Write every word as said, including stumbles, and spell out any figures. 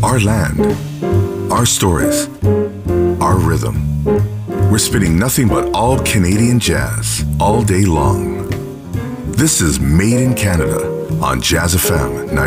Our land, our stories, our rhythm. We're spinning nothing but all Canadian jazz all day long. This is Made in Canada on Jazz F M